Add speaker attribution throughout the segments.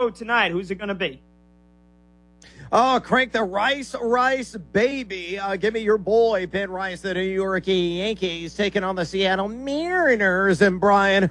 Speaker 1: go tonight? Who's it going to be?
Speaker 2: Oh, crank the Rice, baby. Give me your boy, Ben Rice, the New York Yankees, taking on the Seattle Mariners. And Brian,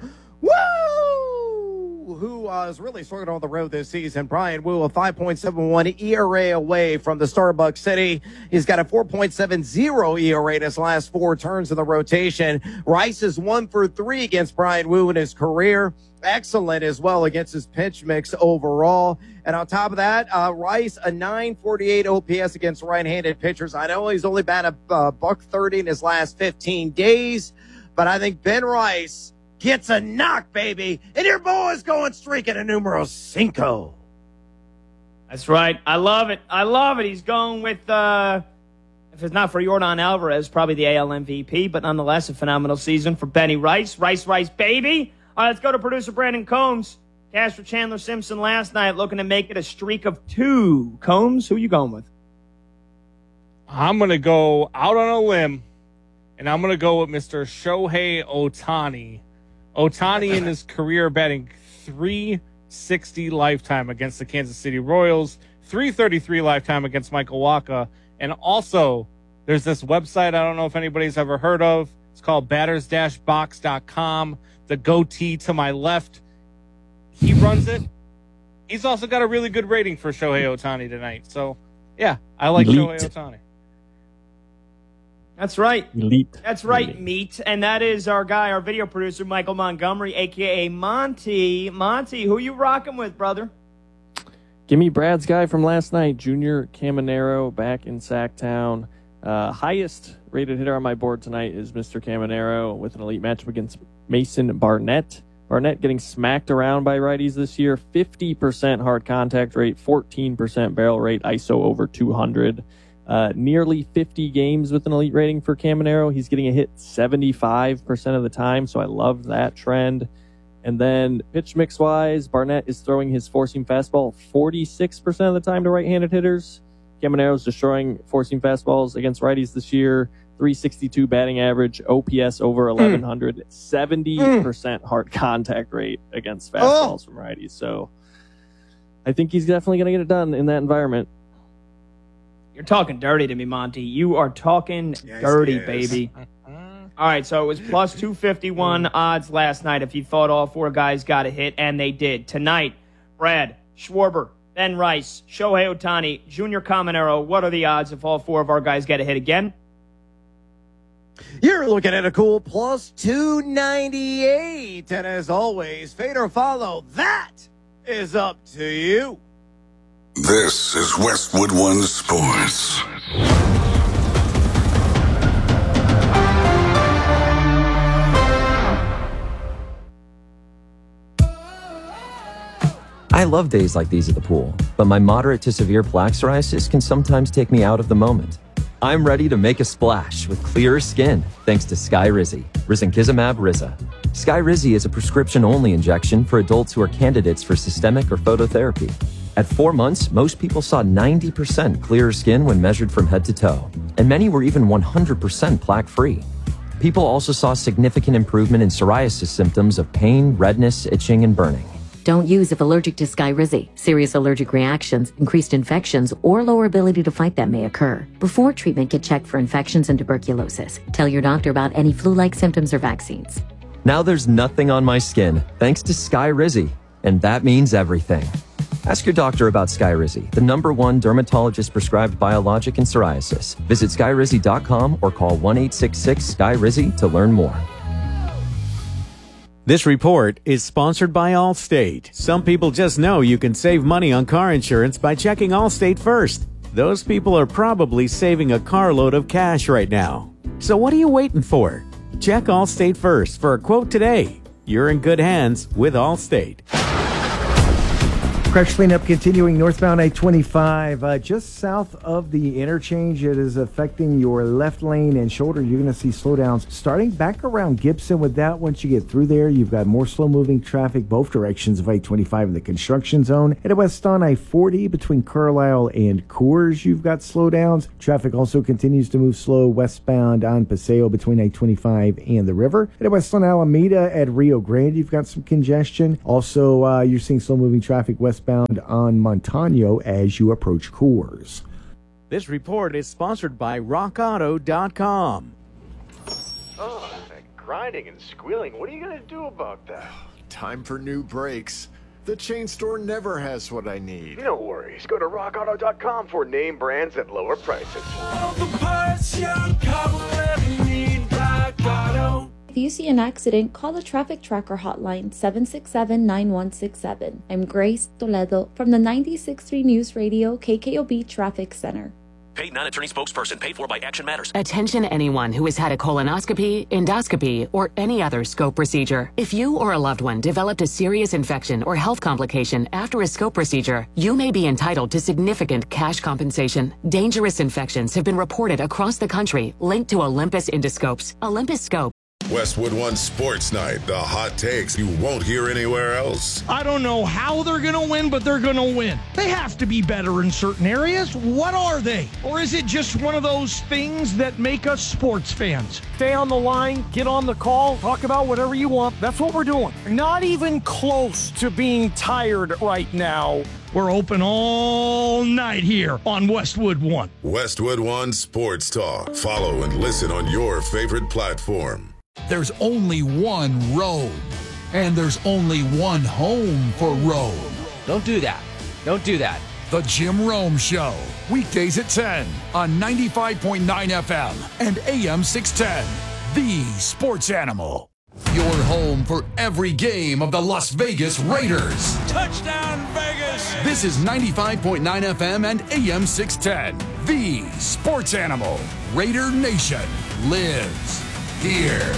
Speaker 2: who is really struggling on the road this season. Brian Wu, a 5.71 ERA away from the Starbucks City. He's got a 4.70 ERA in his last 4 turns in the rotation. Rice is 1 for 3 against Brian Wu in his career. Excellent as well against his pitch mix overall. And on top of that, Rice, a 948 OPS against right-handed pitchers. I know he's only batted a $130 in his last 15 days, but I think Ben Rice gets a knock, baby. And your boy's going streaking a numero 5.
Speaker 1: That's right. I love it. He's going with, if it's not for Yordan Alvarez, probably the AL MVP, but nonetheless, a phenomenal season for Benny Rice. Rice, baby. All right, let's go to producer Brandon Combs. Cash for Chandler Simpson last night, looking to make it a streak of 2. Combs, who you going with?
Speaker 3: I'm going to go out on a limb, and I'm going to go with Mr. Shohei Ohtani. Ohtani in his career batting .360 lifetime against the Kansas City Royals, .333 lifetime against Michael Wacha, and also there's this website I don't know if anybody's ever heard of. It's called batters-box.com. The goatee to my left, he runs it. He's also got a really good rating for Shohei Ohtani tonight. So, yeah, I like Shohei Ohtani.
Speaker 1: That's right.
Speaker 4: Elite.
Speaker 1: That's right, Meat. And that is our guy, our video producer, Michael Montgomery, a.k.a. Monty. Monty, who you rocking with, brother?
Speaker 4: Give me Brad's guy from last night, Junior Caminero, back in Sacktown. Highest rated hitter on my board tonight is Mr. Caminero with an elite matchup against Mason Barnett. Barnett getting smacked around by righties this year. 50% hard contact rate, 14% barrel rate, ISO over 200. Nearly 50 games with an elite rating for Caminero. He's getting a hit 75% of the time, so I love that trend. And then pitch mix-wise, Barnett is throwing his four-seam fastball 46% of the time to right-handed hitters. Caminero's destroying four-seam fastballs against righties this year. 362 batting average, OPS over 1,100, 70% hard contact rate against fastballs from righties. So I think he's definitely going to get it done in that environment.
Speaker 1: You're talking dirty to me, Monty. You are talking dirty, baby. All right, so it was plus 251 odds last night if you thought all 4 guys got a hit, and they did. Tonight, Brad, Schwarber, Ben Rice, Shohei Ohtani, Junior Caminero. What are the odds if all 4 of our guys get a hit again?
Speaker 2: You're looking at a cool plus 298. And as always, fade or follow, that is up to you.
Speaker 5: This is Westwood One Sports.
Speaker 6: I love days like these at the pool, but my moderate to severe plaque psoriasis can sometimes take me out of the moment. I'm ready to make a splash with clearer skin thanks to Skyrizi, risankizumab Riza. Skyrizi is a prescription-only injection for adults who are candidates for systemic or phototherapy. At 4 months, most people saw 90% clearer skin when measured from head to toe, and many were even 100% plaque-free. People also saw significant improvement in psoriasis symptoms of pain, redness, itching, and burning.
Speaker 7: Don't use if allergic to Skyrizi. Serious allergic reactions, increased infections, or lower ability to fight them may occur. Before treatment, get checked for infections and tuberculosis. Tell your doctor about any flu-like symptoms or vaccines.
Speaker 6: Now there's nothing on my skin thanks to Skyrizi, and that means everything. Ask your doctor about Skyrizi, the #1 dermatologist-prescribed biologic in psoriasis. Visit Skyrizi.com or call 1-866-SKYRIZI to learn more.
Speaker 8: This report is sponsored by Allstate. Some people just know you can save money on car insurance by checking Allstate first. Those people are probably saving a carload of cash right now. So what are you waiting for? Check Allstate first for a quote today. You're in good hands with Allstate.
Speaker 9: Crash cleanup continuing northbound I-25, just south of the interchange. It is affecting your left lane and shoulder. You're going to see slowdowns starting back around Gibson. With that, once you get through there, you've got more slow-moving traffic both directions of I-25 in the construction zone. Headed west on I-40 between Carlisle and Coors, you've got slowdowns. Traffic also continues to move slow westbound on Paseo between I-25 and the river. Headed west on Alameda at Rio Grande, you've got some congestion. Also, you're seeing slow-moving traffic westbound northbound on Montano as you approach Coors.
Speaker 8: This report is sponsored by RockAuto.com.
Speaker 10: Oh, that grinding and squealing. What are you going to do about that?
Speaker 11: Time for new brakes. The chain store never has what I need.
Speaker 10: No worries. Go to RockAuto.com for name brands at lower prices.
Speaker 12: All the parts your car will ever need, Rock Auto.
Speaker 13: If you see an accident, call the Traffic Tracker hotline 767-9167. I'm Grace Toledo from the 96.3 News Radio KKOB Traffic Center.
Speaker 14: Paid non-attorney spokesperson paid for by Action Matters.
Speaker 15: Attention anyone who has had a colonoscopy, endoscopy, or any other scope procedure. If you or a loved one developed a serious infection or health complication after a scope procedure, you may be entitled to significant cash compensation. Dangerous infections have been reported across the country linked to Olympus endoscopes. Olympus Scope.
Speaker 16: Westwood One Sports Night. The hot takes you won't hear anywhere else.
Speaker 17: I don't know how they're going to win, but they're going to win. They have to be better in certain areas. What are they? Or is it just one of those things that make us sports fans? Stay on the line, get on the call, talk about whatever you want. That's what we're doing. Not even close to being tired right now. We're open all night here on Westwood One.
Speaker 16: Westwood One Sports Talk. Follow and listen on your favorite platform.
Speaker 18: There's only one road, and there's only one home for Rome.
Speaker 19: Don't do that. Don't do that.
Speaker 18: The Jim Rome Show, weekdays at 10 on 95.9 FM and AM 610. The Sports Animal. Your home for every game of the Las Vegas Raiders.
Speaker 12: Touchdown, Vegas!
Speaker 18: This is 95.9 FM and AM 610. The Sports Animal. Raider Nation lives here.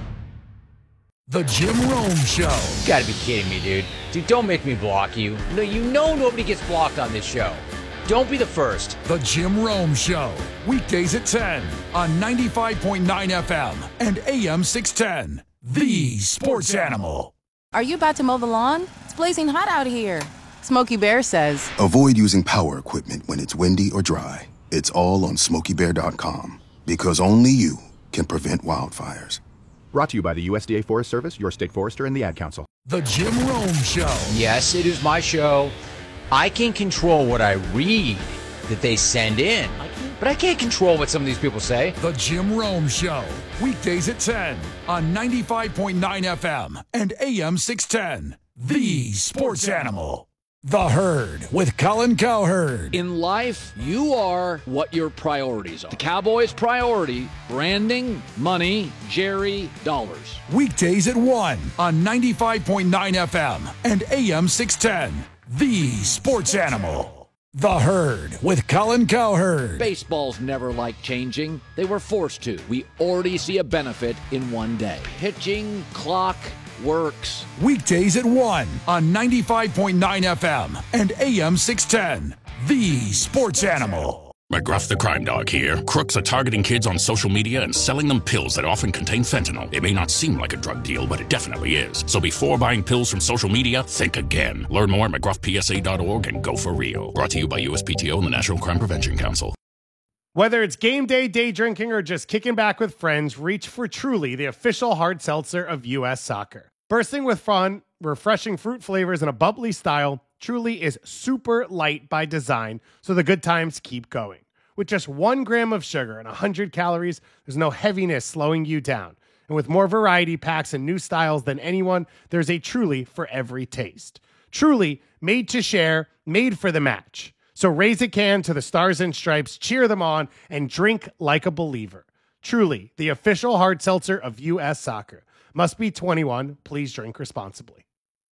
Speaker 18: The Jim Rome Show.
Speaker 19: You gotta be kidding me, dude. Dude, don't make me block you. No, you know nobody gets blocked on this show. Don't be the first.
Speaker 18: The Jim Rome Show. Weekdays at 10 on 95.9 FM and AM 610. The Sports Animal.
Speaker 20: Are you about to mow the lawn? It's blazing hot out here. Smokey Bear says,
Speaker 21: avoid using power equipment when it's windy or dry. It's all on SmokeyBear.com. Because only you can prevent wildfires.
Speaker 22: Brought to you by the USDA Forest Service, your state forester, and the Ad Council.
Speaker 18: The Jim Rome Show.
Speaker 19: Yes, it is my show. I can control what I read that they send in, but I can't control what some of these people say.
Speaker 18: The Jim Rome Show. Weekdays at 10 on 95.9 FM and AM 610. The Sports Animal. The Herd with Colin Cowherd.
Speaker 23: In life, you are what your priorities are. The Cowboys' priority, branding, money, Jerry, dollars.
Speaker 18: Weekdays at 1 on 95.9 FM and AM 610. The Sports Animal. The Herd with Colin Cowherd.
Speaker 23: Baseball's never liked changing. They were forced to. We already see a benefit in one day. Pitching, clock, works.
Speaker 18: Weekdays at 1 on 95.9 FM and AM 610. The Sports Animal.
Speaker 24: McGruff the Crime Dog here. Crooks are targeting kids on social media and selling them pills that often contain fentanyl. It may not seem like a drug deal, but it definitely is. So before buying pills from social media, think again. Learn more at McGruffPSA.org and go for real. Brought to you by USPTO and the National Crime Prevention Council.
Speaker 25: Whether it's game day, day drinking, or just kicking back with friends, reach for Truly, the official hard seltzer of U.S. Soccer. Bursting with fun, refreshing fruit flavors, and a bubbly style, Truly is super light by design, so the good times keep going. With just 1 gram of sugar and 100 calories, there's no heaviness slowing you down. And with more variety packs and new styles than anyone, there's a Truly for every taste. Truly, made to share, made for the match. So raise a can to the Stars and Stripes, cheer them on, and drink like a believer. Truly, the official hard seltzer of U.S. Soccer. Must be 21. Please drink responsibly.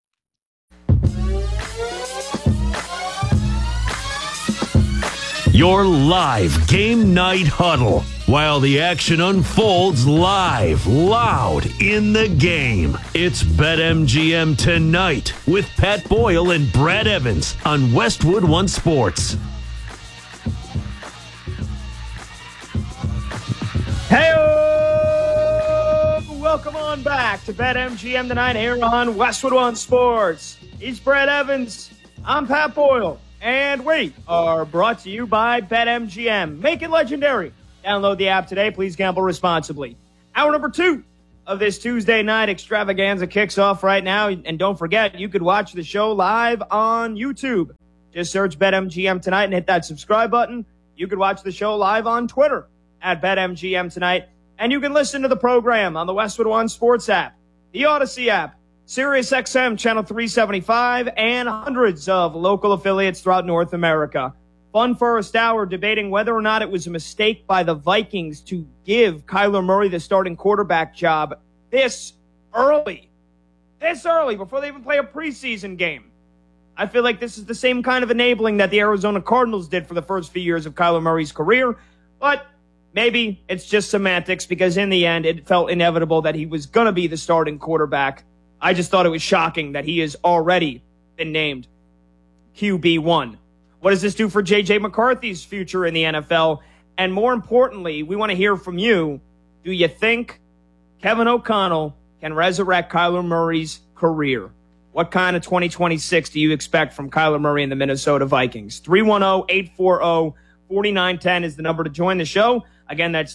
Speaker 26: Your live game night huddle while the action unfolds live, loud in the game. It's BetMGM Tonight with Pat Boyle and Brad Evans on Westwood One Sports.
Speaker 1: Hey, welcome on back to BetMGM Tonight here on Westwood One Sports. He's Brad Evans. I'm Pat Boyle. And we are brought to you by BetMGM. Make it legendary. Download the app today. Please gamble responsibly. Hour number 2 of this Tuesday night extravaganza kicks off right now. And don't forget, you could watch the show live on YouTube. Just search BetMGM Tonight and hit that subscribe button. You could watch the show live on Twitter at BetMGM Tonight. And you can listen to the program on the Westwood One Sports app, the Odyssey app, SiriusXM Channel 375, and hundreds of local affiliates throughout North America. Fun first hour debating whether or not it was a mistake by the Vikings to give Kyler Murray the starting quarterback job this early, before they even play a preseason game. I feel like this is the same kind of enabling that the Arizona Cardinals did for the first few years of Kyler Murray's career, but maybe it's just semantics because in the end it felt inevitable that he was going to be the starting quarterback. I just thought it was shocking that he has already been named QB1. What does this do for J.J. McCarthy's future in the NFL? And more importantly, we want to hear from you. Do you think Kevin O'Connell can resurrect Kyler Murray's career? What kind of 2026 do you expect from Kyler Murray and the Minnesota Vikings? 310-840-4910 is the number to join the show. Again, that's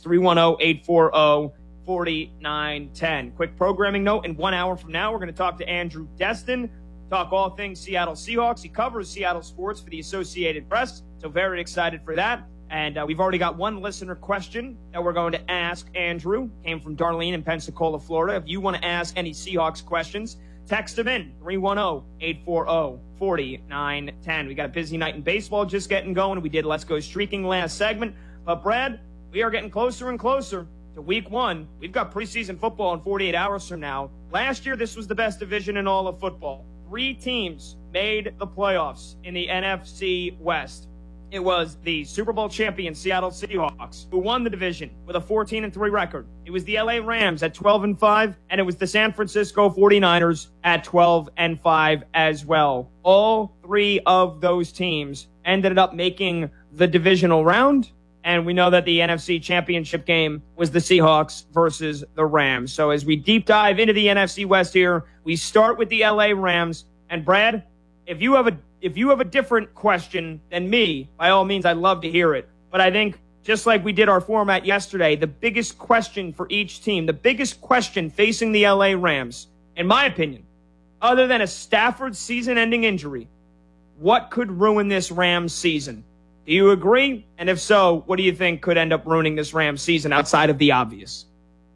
Speaker 1: 310-840-4910. Quick programming note, in 1 hour from now, we're going to talk to Andrew Destin, talk all things Seattle Seahawks. He covers Seattle sports for the Associated Press, so very excited for that. And we've already got one listener question that we're going to ask Andrew. Came from Darlene in Pensacola, Florida. If you want to ask any Seahawks questions, text them in, 310-840-4910. We got a busy night in baseball just getting going. We did Let's Go Streaking last segment. But, Brad, we are getting closer and closer to week one. We've got preseason football in 48 hours from now. Last year, this was the best division in all of football. 3 teams made the playoffs in the NFC West. It was the Super Bowl champion Seattle Seahawks who won the division with a 14-3 record. It was the LA Rams at 12-5, and it was the San Francisco 49ers at 12-5 as well. All 3 of those teams ended up making the divisional round, and we know that the NFC Championship game was the Seahawks versus the Rams. So as we deep dive into the NFC West here, we start with the LA Rams. And Brad, if you have a different question than me, by all means, I'd love to hear it. But I think, just like we did our format yesterday, the biggest question for each team, the biggest question facing the LA Rams, in my opinion, other than a Stafford season-ending injury, what could ruin this Rams season? Do you agree? And if so, what do you think could end up ruining this Rams season outside of the obvious?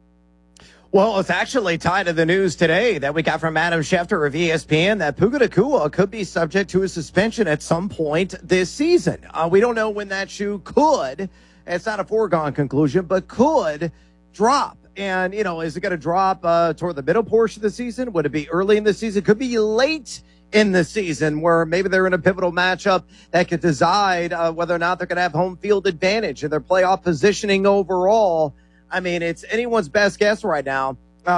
Speaker 2: Well, it's actually tied to the news today that we got from Adam Schefter of ESPN that Puka Nacua could be subject to a suspension at some point this season. We don't know when that shoe could, it's not a foregone conclusion, but could drop. And, is it going to drop toward the middle portion of the season? Would it be early in the season? Could be late in the season where maybe they're in a pivotal matchup that could decide whether or not they're going to have home field advantage in their playoff positioning overall. I mean, it's anyone's best guess right now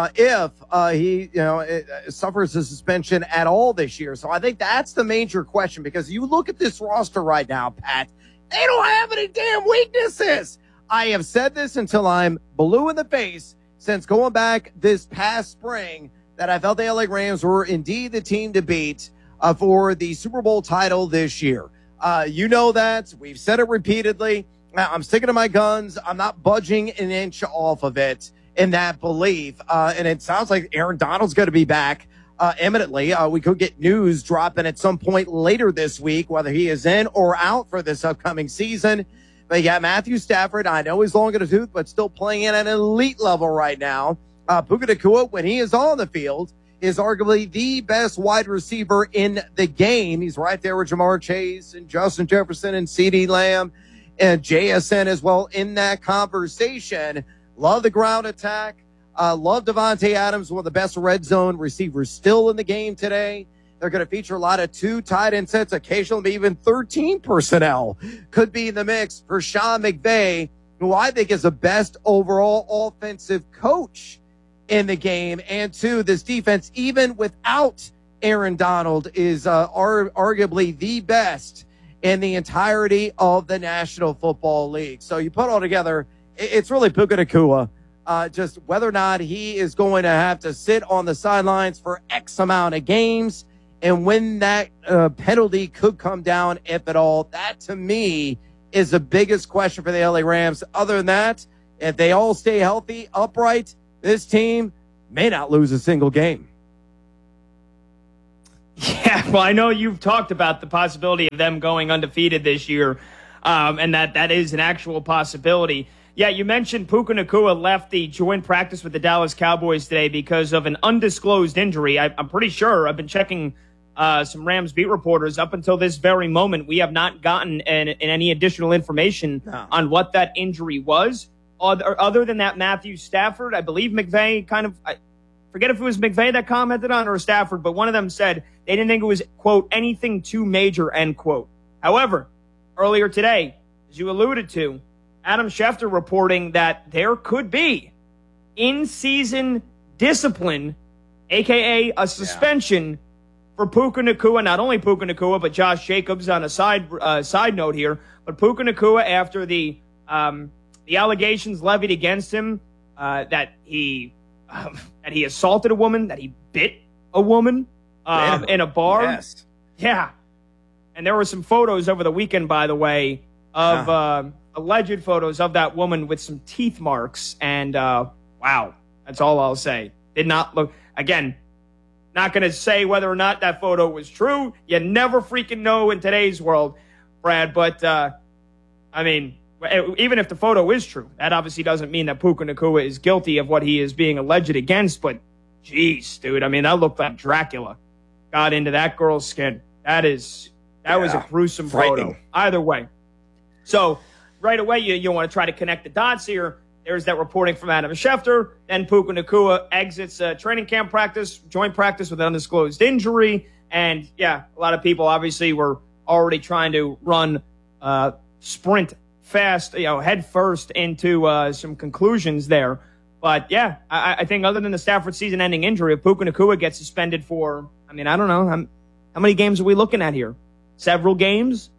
Speaker 2: if he suffers a suspension at all this year. So I think that's the major question, because you look at this roster right now, Pat, they don't have any damn weaknesses. I have said this until I'm blue in the face since going back this past spring that I felt the LA Rams were indeed the team to beat for the Super Bowl title this year. You know that. We've said it repeatedly. I'm sticking to my guns. I'm not budging an inch off of it in that belief. And it sounds like Aaron Donald's going to be back imminently. We could get news dropping at some point later this week, whether he is in or out for this upcoming season. But you got Matthew Stafford. I know he's long in the tooth, but still playing at an elite level right now. Puka Nacua, when he is on the field, is arguably the best wide receiver in the game. He's right there with Jamar Chase and Justin Jefferson and CeeDee Lamb and JSN as well in that conversation. Love the ground attack. Love Devontae Adams, one of the best red zone receivers still in the game today. They're going to feature a lot of 2 tight end sets, occasionally even 13 personnel could be in the mix for Sean McVay, who I think is the best overall offensive coach in the game. And 2, this defense, even without Aaron Donald, is arguably the best in the entirety of the National Football League. So you put all together, it's really Puka Nacua. Just whether or not he is going to have to sit on the sidelines for X amount of games and when that penalty could come down, if at all. That, to me, is the biggest question for the LA Rams. Other than that, if they all stay healthy, upright, this team may not lose a single game.
Speaker 1: Yeah, well, I know you've talked about the possibility of them going undefeated this year, and that is an actual possibility. Yeah, you mentioned Puka Nacua left the joint practice with the Dallas Cowboys today because of an undisclosed injury. I'm pretty sure. I've been checking some Rams beat reporters. Up until this very moment, we have not gotten any additional information on what that injury was. Other than that, Matthew Stafford, I believe McVay I forget if it was McVay that commented on it or Stafford, but one of them said they didn't think it was, quote, anything too major, end quote. However, earlier today, as you alluded to, Adam Schefter reporting that there could be in-season discipline, a.k.a. a suspension for Puka Nacua, not only Puka Nacua, but Josh Jacobs on a side note here, but Puka Nacua after the allegations levied against him that he assaulted a woman, that he bit a woman in a bar.
Speaker 2: Yes.
Speaker 1: Yeah. And there were some photos over the weekend, by the way, of alleged photos of that woman with some teeth marks. And wow, that's all I'll say. Did not look, again, not going to say whether or not that photo was true. You never freaking know in today's world, Brad. But, I mean, even if the photo is true, that obviously doesn't mean that Puka Nacua is guilty of what he is being alleged against. But, geez, dude, I mean, that looked like Dracula got into that girl's skin. That was a gruesome photo. Either way. So, right away, you want to try to connect the dots here. There's that reporting from Adam Schefter. Then Puka Nacua exits training camp practice, joint practice with an undisclosed injury. And, yeah, a lot of people obviously were already trying to run sprint fast, head first into some conclusions there. But, yeah, I think other than the Stafford season-ending injury, if Puka Nacua gets suspended for, I mean, I don't know, how many games are we looking at here? Several games?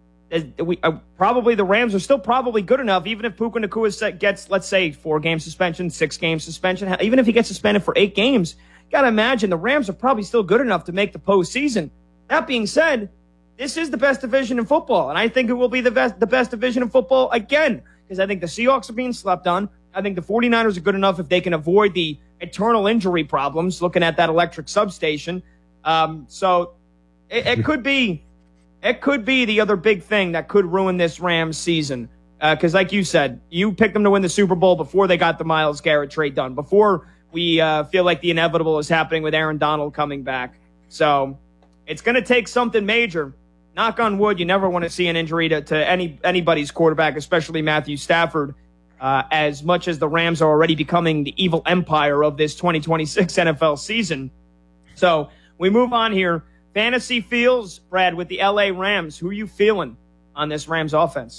Speaker 1: Probably the Rams are still probably good enough, even if Puka Nacua gets, let's say, 4-game suspension, 6-game suspension. Even if he gets suspended for 8 games, you got to imagine the Rams are probably still good enough to make the postseason. That being said, this is the best division in football, and I think it will be the best division in football again, because I think the Seahawks are being slept on. I think the 49ers are good enough if they can avoid the eternal injury problems, looking at that electric substation. So it could be... It could be the other big thing that could ruin this Rams season. Because like you said, you picked them to win the Super Bowl before they got the Myles Garrett trade done, before we feel like the inevitable is happening with Aaron Donald coming back. So it's going to take something major. Knock on wood, you never want to see an injury to anybody's quarterback, especially Matthew Stafford, as much as the Rams are already becoming the evil empire of this 2026 NFL season. So we move on here. Fantasy feels, Brad, with the LA Rams. Who are you feeling on this Rams offense?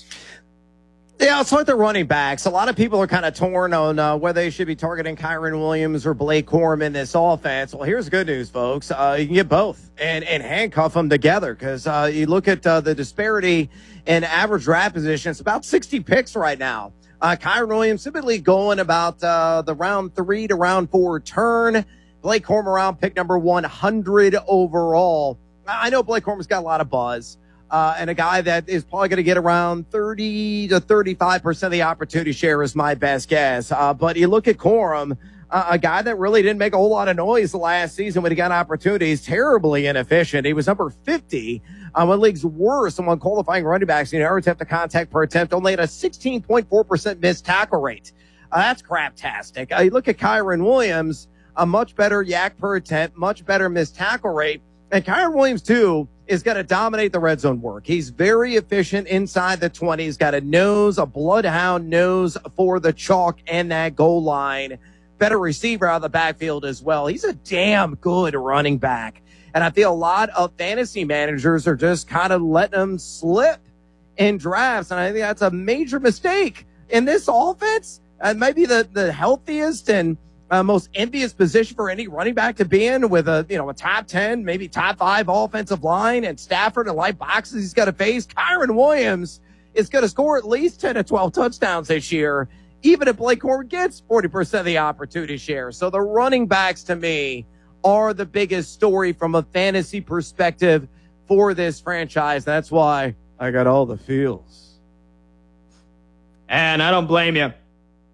Speaker 2: Yeah, it's like the running backs. A lot of people are kind of torn on whether they should be targeting Kyren Williams or Blake Corum in this offense. Well, here's the good news, folks. You can get both and handcuff them together, because you look at the disparity in average draft position. It's about 60 picks right now. Kyren Williams typically going about the round 3 to round 4 turn. Blake Corum around pick number 100 overall. I know Blake Corum's got a lot of buzz, and a guy that is probably going to get around 30 to 35% of the opportunity share is my best guess. But you look at Corum, a guy that really didn't make a whole lot of noise last season when he got opportunities, terribly inefficient. He was number 50 one league's worst among qualifying running backs in average attempt to contact per attempt, only at a 16.4% missed tackle rate. That's craptastic. You look at Kyren Williams, a much better yak per attempt, much better missed tackle rate. And Kyren Williams, too, is going to dominate the red zone work. He's very efficient inside the 20. He's got a bloodhound nose for the chalk and that goal line. Better receiver out of the backfield as well. He's a damn good running back. And I feel a lot of fantasy managers are just kind of letting him slip in drafts. And I think that's a major mistake in this offense. Maybe the healthiest and most envious position for any running back to be in, with a top 10, maybe top 5 offensive line, and Stafford and light boxes he's got to face. Kyren Williams is going to score at least 10 to 12 touchdowns this year, even if Blake Corum gets 40% of the opportunity share. So the running backs, to me, are the biggest story from a fantasy perspective for this franchise. That's why I got all the feels.
Speaker 1: And I don't blame you.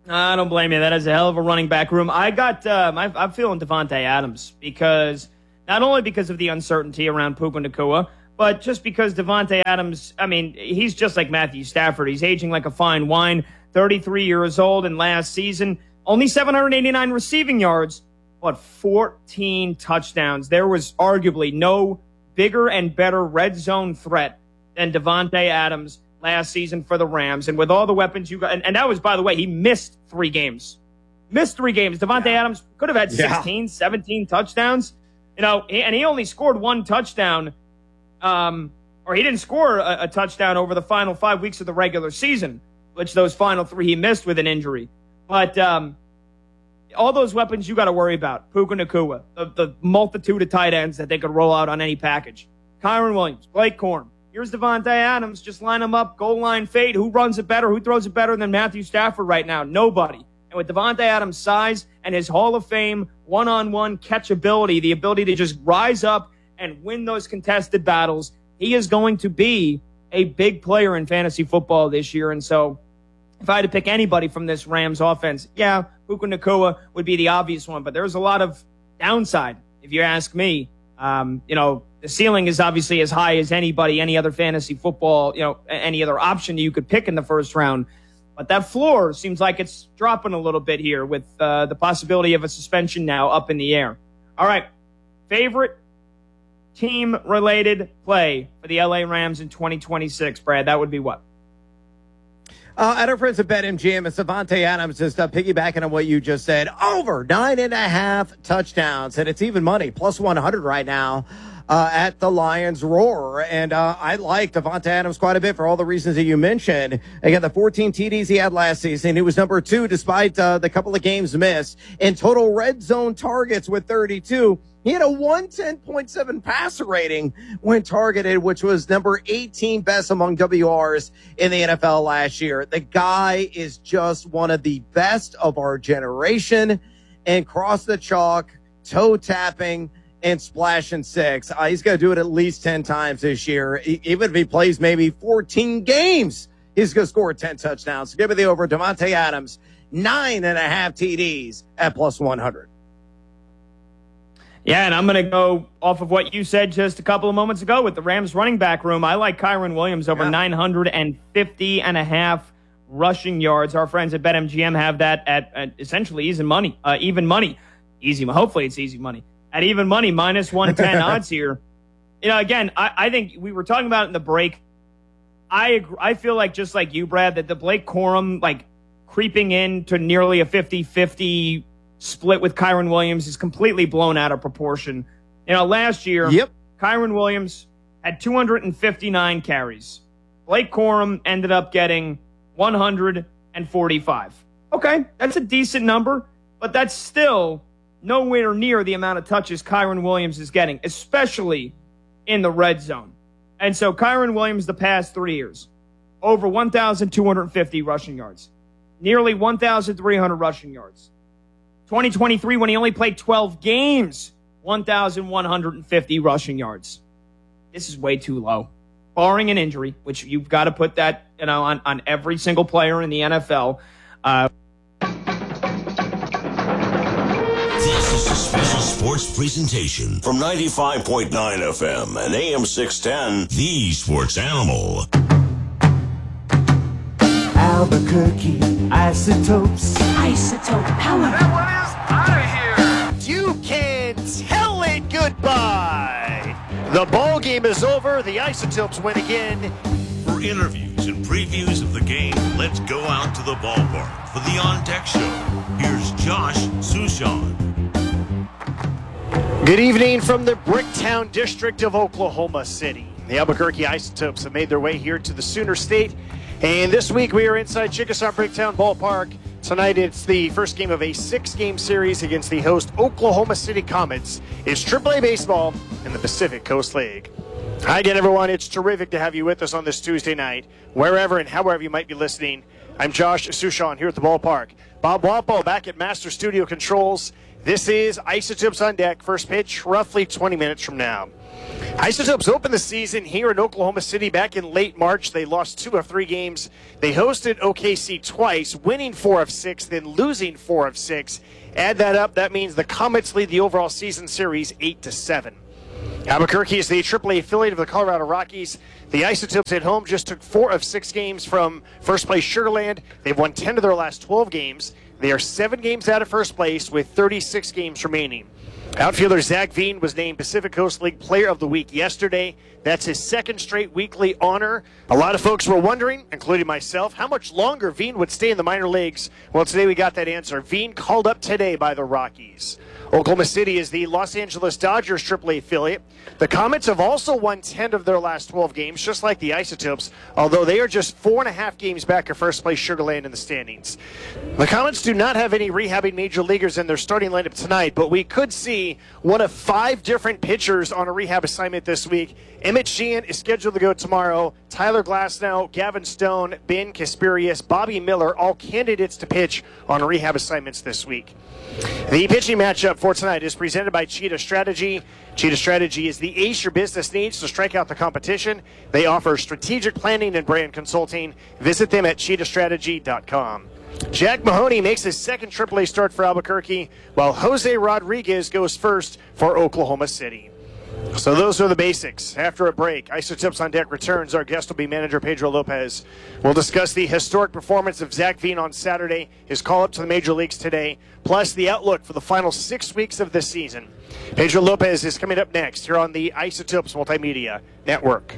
Speaker 1: I don't blame you. That is a hell of a running back room. I'm feeling Davante Adams because not only because of the uncertainty around Puka Nacua, but just because Davante Adams, I mean, he's just like Matthew Stafford. He's aging like a fine wine, 33 years old, and last season, only 789 receiving yards, but 14 touchdowns. There was arguably no bigger and better red zone threat than Davante Adams last season for the Rams. And with all the weapons you got, and that was, by the way, he missed 3 games. Davante Adams could have had 16, 17 touchdowns. And he only scored 1 touchdown, or he didn't score a touchdown over the final 5 weeks of the regular season, which those final 3 he missed with an injury. But all those weapons you got to worry about. Puka Nacua, the multitude of tight ends that they could roll out on any package. Kyren Williams, Blake Corum. Here's Davante Adams. Just line them up, goal line fade. Who runs it better? Who throws it better than Matthew Stafford right now? Nobody. And with Davante Adams' size and his Hall of Fame one-on-one catchability, the ability to just rise up and win those contested battles, he is going to be a big player in fantasy football this year. And so if I had to pick anybody from this Rams offense, Puka Nacua would be the obvious one. But there's a lot of downside, if you ask me. The ceiling is obviously as high as any other fantasy football, any other option you could pick in the first round. But that floor seems like it's dropping a little bit here with the possibility of a suspension now up in the air. All right, favorite team-related play for the LA Rams in 2026, Brad, that would be what?
Speaker 2: At our friends at BetMGM, it's Davante Adams, just piggybacking on what you just said. Over 9.5 touchdowns, and it's even money, plus 100 right now at the Lions Roar. And I like Davante Adams quite a bit for all the reasons that you mentioned. Again, the 14 TDs he had last season, he was number 2 despite the couple of games missed. In total red zone targets with 32. He had a 110.7 passer rating when targeted, which was number 18 best among WRs in the NFL last year. The guy is just one of the best of our generation, and cross the chalk, toe tapping, and splashing 6. He's going to do it at least 10 times this year. Even if he plays maybe 14 games, he's going to score 10 touchdowns. So give me the over. Davante Adams, 9.5 TDs at plus 100.
Speaker 1: Yeah, and I'm going to go off of what you said just a couple of moments ago with the Rams running back room. I like Kyren Williams over 950.5 rushing yards. Our friends at BetMGM have that at essentially even money. Hopefully it's easy money. At even money, minus 110 odds here. Again, I think we were talking about it in the break. I feel like, just like you, Brad, that the Blake Corum, creeping in to nearly a 50-50 split with Kyren Williams is completely blown out of proportion. Last year, Kyren Williams had 259 carries. Blake Corum ended up getting 145. Okay, that's a decent number, but that's still nowhere near the amount of touches Kyren Williams is getting, especially in the red zone. And so Kyren Williams, the past 3 years, over 1,250 rushing yards, nearly 1,300 rushing yards. 2023, when he only played 12 games, 1,150 rushing yards. This is way too low. Barring an injury, which you've got to put that on every single player in the NFL.
Speaker 3: This is a special sports presentation from 95.9 FM and AM 610, The Sports Animal.
Speaker 12: Albuquerque isotopes.
Speaker 4: Isotope power.
Speaker 12: That one is out of here.
Speaker 5: You can tell it goodbye. The ball game is over. The Isotopes win again.
Speaker 3: For interviews and previews of the game, let's go out to the ballpark for the On Deck Show. Here's Josh Sushan.
Speaker 5: Good evening from the Bricktown district of Oklahoma City. The Albuquerque Isotopes have made their way here to the Sooner State. And this week we are inside Chickasaw Bricktown Ballpark. Tonight it's the first game of a 6-game series against the host Oklahoma City Comets. It's AAA baseball in the Pacific Coast League. Hi again, everyone. It's terrific to have you with us on this Tuesday night, wherever and however you might be listening. I'm Josh Sushan here at the ballpark. Bob Wampo back at Master Studio Controls. This is Isotopes on Deck. First pitch, roughly 20 minutes from now. Isotopes opened the season here in Oklahoma City back in late March. They lost 2 of 3 games. They hosted OKC twice, winning 4 of 6, then losing 4 of 6. Add that up, that means the Comets lead the overall season series 8-7. Albuquerque is the AAA affiliate of the Colorado Rockies. The Isotopes at home just took 4 of 6 games from first place Sugar Land. They've won 10 of their last 12 games. They are 7 games out of first place with 36 games remaining. Outfielder Zach Veen was named Pacific Coast League Player of the Week yesterday. That's his 2nd straight weekly honor. A lot of folks were wondering, including myself, how much longer Veen would stay in the minor leagues. Well, today we got that answer. Veen called up today by the Rockies. Oklahoma City is the Los Angeles Dodgers AAA affiliate. The Comets have also won 10 of their last 12 games, just like the Isotopes, although they are just 4.5 games back of first place Sugar Land in the standings. The Comets do not have any rehabbing major leaguers in their starting lineup tonight, but we could see one of 5 different pitchers on a rehab assignment this week. Emmett Sheehan is scheduled to go tomorrow. Tyler Glasnow, Gavin Stone, Ben Casperius, Bobby Miller, all candidates to pitch on rehab assignments this week. The pitching matchup for tonight is presented by Cheetah Strategy. Cheetah Strategy is the ace your business needs to strike out the competition. They offer strategic planning and brand consulting. Visit them at cheetahstrategy.com. Jack Mahoney makes his 2nd AAA start for Albuquerque, while Jose Rodriguez goes first for Oklahoma City. So those are the basics. After a break, Isotopes on Deck returns. Our guest will be manager Pedro Lopez. We'll discuss the historic performance of Zach Veen on Saturday, his call-up to the major leagues today, plus the outlook for the final 6 weeks of this season. Pedro Lopez is coming up next here on the Isotopes Multimedia Network.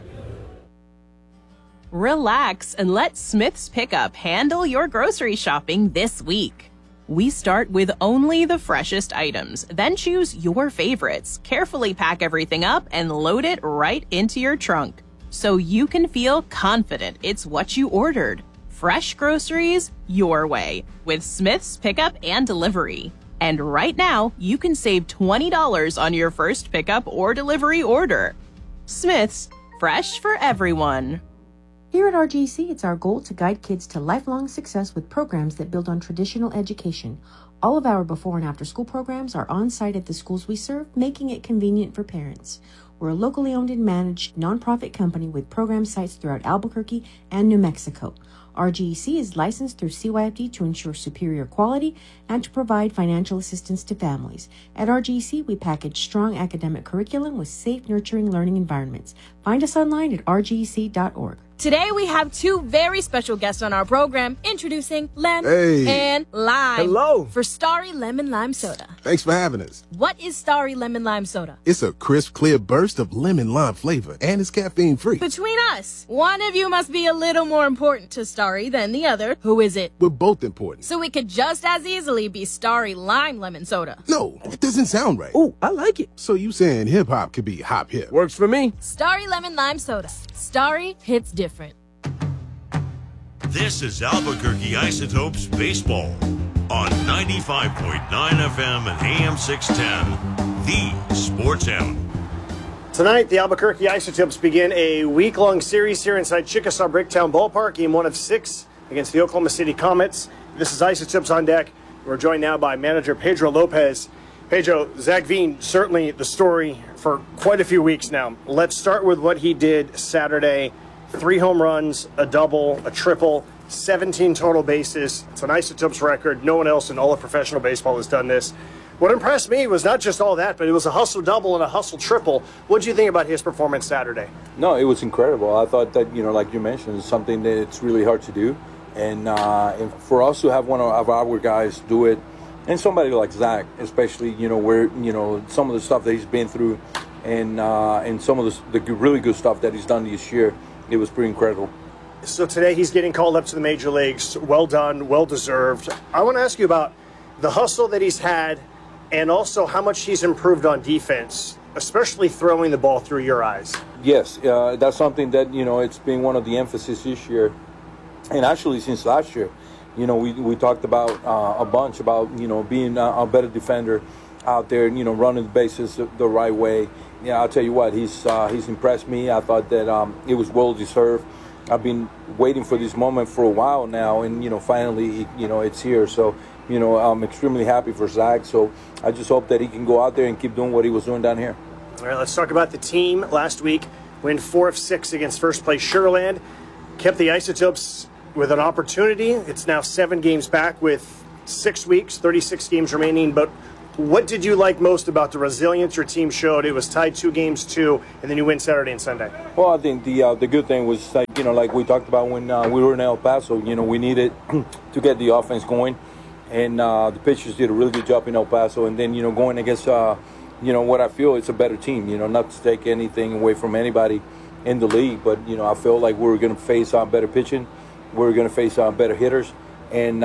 Speaker 4: Relax and let Smith's Pickup handle your grocery shopping this week. We start with only the freshest items, then choose your favorites, carefully pack everything up, and load it right into your trunk, so you can feel confident it's what you ordered. Fresh groceries, your way, with Smith's Pickup and Delivery. And right now, you can save $20 on your first pickup or delivery order. Smith's, fresh for everyone.
Speaker 6: Here at RGC, it's our goal to guide kids to lifelong success with programs that build on traditional education. All of our before and after school programs are on site at the schools we serve, making it convenient for parents. We're a locally owned and managed nonprofit company with program sites throughout Albuquerque and New Mexico. RGC is licensed through CYFD to ensure superior quality and to provide financial assistance to families. At RGC, we package strong academic curriculum with safe, nurturing learning environments. Find us online at rgc.org.
Speaker 7: Today we have 2 very special guests on our program, introducing Lem and Lime.
Speaker 8: Hello.
Speaker 7: For Starry Lemon Lime Soda.
Speaker 8: Thanks for having us.
Speaker 7: What is Starry Lemon Lime Soda?
Speaker 8: It's a crisp, clear burst of lemon lime flavor, and it's caffeine free.
Speaker 7: Between us, one of you must be a little more important to Starry than the other. Who is it?
Speaker 8: We're both important.
Speaker 7: So it could just as easily be Starry Lime Lemon Soda.
Speaker 8: No, it doesn't sound right.
Speaker 7: Oh, I like it.
Speaker 8: So you saying hip hop could be hop hip? Works for me.
Speaker 7: Starry Lemon Lime Soda. Starry hits different.
Speaker 3: This is Albuquerque Isotopes Baseball on 95.9 FM and AM 610, the Sports Animal.
Speaker 5: Tonight, the Albuquerque Isotopes begin a week-long series here inside Chickasaw Bricktown Ballpark, game 1 of 6 against the Oklahoma City Comets. This is Isotopes on Deck. We're joined now by manager Pedro Lopez. Pedro, Zach Veen, certainly the story for quite a few weeks now. Let's start with what he did Saturday. 3 home runs, a double, a triple, 17 total bases. It's an Isotopes record. No one else in all of professional baseball has done this. What impressed me was not just all that, but it was a hustle double and a hustle triple. What did you think about his performance Saturday?
Speaker 9: No, it was incredible. I thought that, like you mentioned, it's something that it's really hard to do. And for us to have one of our guys do it, and somebody like Zach, especially, where, some of the stuff that he's been through and some of the really good stuff that he's done this year, it was pretty incredible.
Speaker 5: So today he's getting called up to the major leagues. Well done, well deserved. I want to ask you about the hustle that he's had and also how much he's improved on defense, especially throwing the ball through your eyes.
Speaker 9: Yes, that's something that, it's been one of the emphasis this year. And actually since last year, we talked about a bunch about, being a better defender out there, running the bases the right way. Yeah, I'll tell you what, he's impressed me. I thought that it was well deserved. I've been waiting for this moment for a while now, and finally, it's here. So, I'm extremely happy for Zach. So I just hope that he can go out there and keep doing what he was doing down here.
Speaker 5: All right, let's talk about the team. Last week, win 4 of 6 against first place Sugar Land. Kept the Isotopes with an opportunity. It's now 7 games back with 6 weeks, 36 games remaining. But what did you like most about the resilience your team showed? It was tied 2-2, and then you win Saturday and Sunday.
Speaker 9: Well, I think the good thing was, like we talked about when we were in El Paso, we needed to get the offense going. And the pitchers did a really good job in El Paso. And then, going against, what I feel is a better team, not to take anything away from anybody in the league. But, I feel like we were going to face better pitching. We were going to face better hitters. And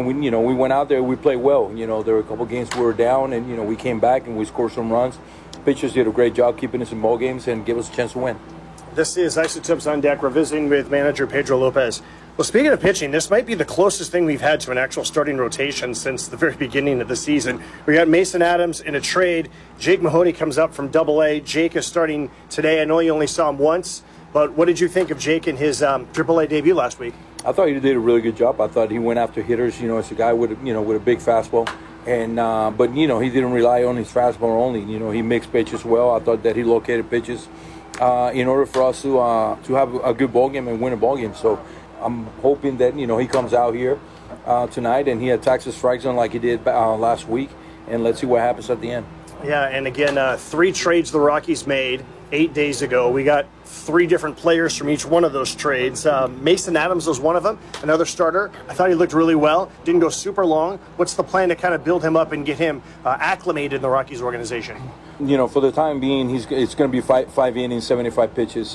Speaker 9: we went out there, we played well. There were a couple games we were down, and, we came back and we scored some runs. Pitchers did a great job keeping us in ball games and give us a chance to win.
Speaker 5: This is Isotopes on Deck. We're visiting with manager Pedro Lopez. Well, speaking of pitching, this might be the closest thing we've had to an actual starting rotation since the very beginning of the season. We got Mason Adams in a trade. Jake Mahoney comes up from AA. Jake is starting today. I know you only saw him once, but what did you think of Jake in his AAA debut last week?
Speaker 9: I thought he did a really good job. I thought he went after hitters. It's a guy with a big fastball, and but he didn't rely on his fastball only. He mixed pitches well. I thought that he located pitches in order for us to have a good ball game and win a ball game. So I'm hoping that he comes out here tonight and he attacks the strike zone like he did last week, and let's see what happens at the end.
Speaker 5: Yeah, and again, 3 trades the Rockies made 8 days ago. We got 3 different players from each one of those trades. Mason Adams was one of them, another starter. I thought he looked really well. Didn't go super long. What's the plan to kind of build him up and get him acclimated in the Rockies organization?
Speaker 9: For the time being, it's going to be 5 innings, 75 pitches. He's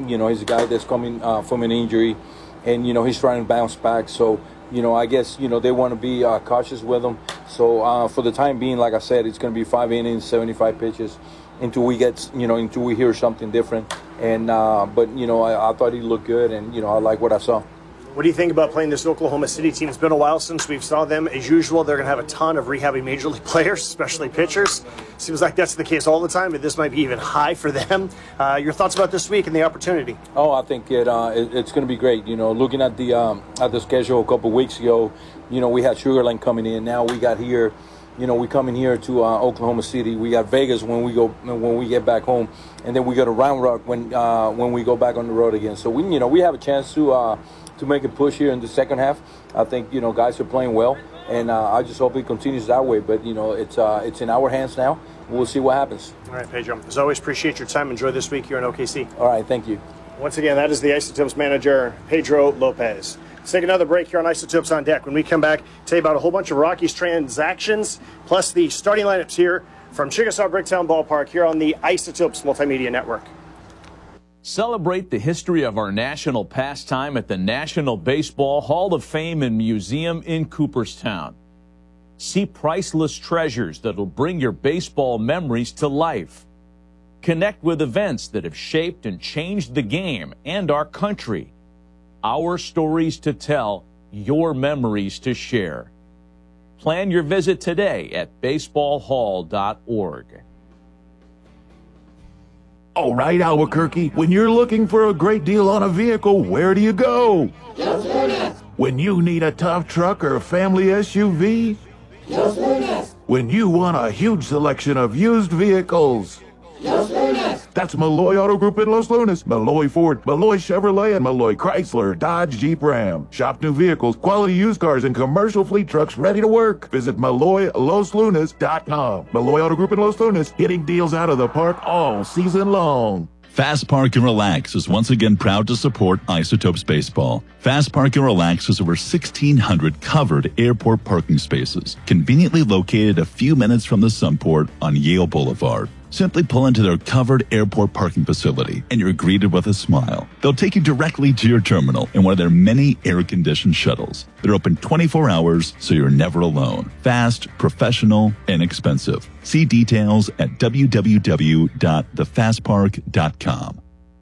Speaker 9: a guy that's coming from an injury, and he's trying to bounce back. So I guess they want to be cautious with him. So for the time being, like I said, it's going to be 5 innings, 75 pitches until we get until we hear something different. And but I thought he looked good, and I like what I saw.
Speaker 5: What do you think about playing this Oklahoma City team? It's been a while since we've saw them. As usual, they're going to have a ton of rehabbing major league players, especially pitchers. Seems like that's the case all the time, but this might be even high for them. Your thoughts about this week and the opportunity?
Speaker 9: Oh, I think it's going to be great. Looking at the schedule a couple of weeks ago, we had Sugar Land coming in. Now we got here. We come in here to Oklahoma City. We got Vegas when we get back home, and then we go to Round Rock when we go back on the road again. So we have a chance to make a push here in the second half. I think guys are playing well, and I just hope it continues that way. But it's in our hands now. We'll see what happens.
Speaker 5: All right, Pedro. As always, appreciate your time. Enjoy this week here in OKC.
Speaker 9: All right, thank you.
Speaker 5: Once again, that is the Isotopes manager, Pedro Lopez. Let's take another break here on Isotopes on Deck. When we come back, tell you about a whole bunch of Rockies transactions, plus the starting lineups here from Chickasaw Bricktown Ballpark here on the Isotopes Multimedia Network.
Speaker 10: Celebrate the history of our national pastime at the National Baseball Hall of Fame and Museum in Cooperstown. See priceless treasures that'll bring your baseball memories to life. Connect with events that have shaped and changed the game and our country. Our stories to tell, your memories to share. Plan your visit today at baseballhall.org.
Speaker 11: All right, Albuquerque, when you're looking for a great deal on a vehicle, where do you go?
Speaker 12: Los Lunas.
Speaker 11: When you need a tough truck or a family SUV?
Speaker 12: Los Lunas.
Speaker 11: When you want a huge selection of used vehicles?
Speaker 12: Los Lunas.
Speaker 11: That's Malloy Auto Group in Los Lunas. Malloy Ford, Malloy Chevrolet, and Malloy Chrysler, Dodge, Jeep, Ram. Shop new vehicles, quality used cars, and commercial fleet trucks ready to work. Visit MalloyLosLunas.com. Malloy Auto Group in Los Lunas, hitting deals out of the park all season long.
Speaker 13: Fast Park and Relax is once again proud to support Isotopes Baseball. Fast Park and Relax has over 1,600 covered airport parking spaces, conveniently located a few minutes from the Sunport on Yale Boulevard. Simply pull into their covered airport parking facility and you're greeted with a smile. They'll take you directly to your terminal in one of their many air-conditioned shuttles. They're open 24 hours, so you're never alone. Fast, professional, inexpensive. See details at www.thefastpark.com.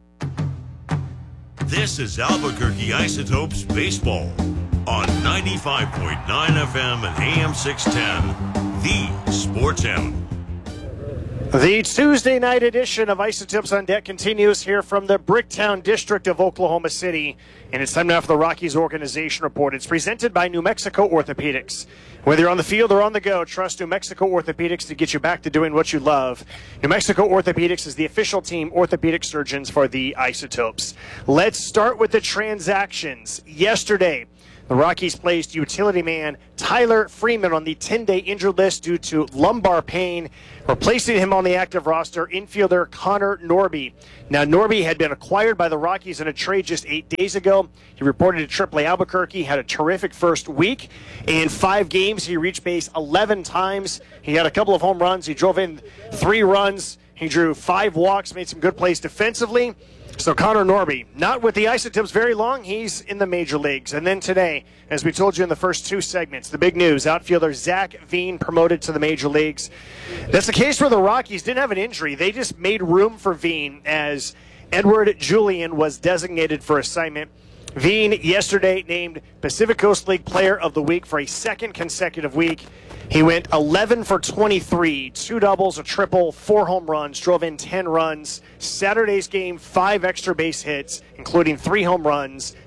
Speaker 3: This is Albuquerque Isotopes Baseball on 95.9 FM and AM 610, the Sports Animal.
Speaker 5: The Tuesday night edition of Isotopes on Deck continues here from the Bricktown District of Oklahoma City. And it's time now for the Rockies Organization Report. It's presented by New Mexico Orthopedics. Whether you're on the field or on the go, trust New Mexico Orthopedics to get you back to doing what you love. New Mexico Orthopedics is the official team orthopedic surgeons for the Isotopes. Let's start with the transactions. Yesterday, the Rockies placed utility man Tyler Freeman on the 10-day injured list due to lumbar pain, replacing him on the active roster, infielder Connor Norby. Now, Norby had been acquired by the Rockies in a trade just 8 days ago. He reported to AAA Albuquerque, had a terrific first week. In 5 games, he reached base 11 times. He had a couple of home runs. He drove in 3 runs. He drew 5 walks, made some good plays defensively. So Connor Norby, not with the Isotopes very long, he's in the major leagues. And then today, as we told you in the first 2 segments, the big news, outfielder Zach Veen promoted to the major leagues. That's the case where the Rockies didn't have an injury. They just made room for Veen as Edward Julian was designated for assignment. Veen yesterday named Pacific Coast League Player of the Week for a second consecutive week. He went 11 for 23, 2 doubles, a triple, 4 home runs, drove in 10 runs. Saturday's game, 5 extra base hits, including 3 home runs,